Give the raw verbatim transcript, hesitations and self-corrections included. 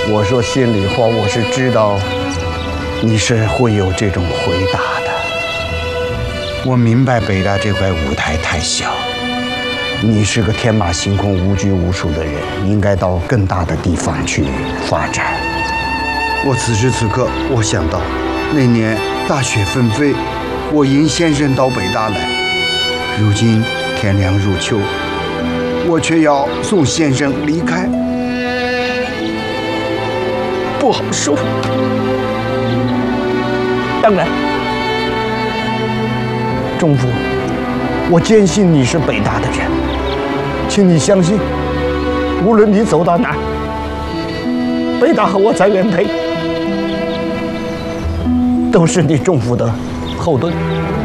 我说心里话，我是知道你是会有这种回答的。我明白北大这块舞台太小，你是个天马行空、无拘无束的人，应该到更大的地方去发展。我此时此刻，我想到那年大雪纷飞，我迎先生到北大来，如今天凉入秋，我却要送先生离开，不好受。当然，仲甫，我坚信你是北大的人，请你相信，无论你走到哪，北大和我在原配都是你仲甫的后盾。